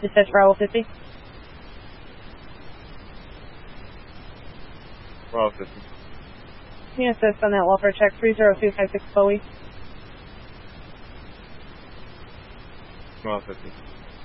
Dispatch Bravo 50. Bravo 50. Can you assist on that welfare check 30256 Bowie? Bravo 50.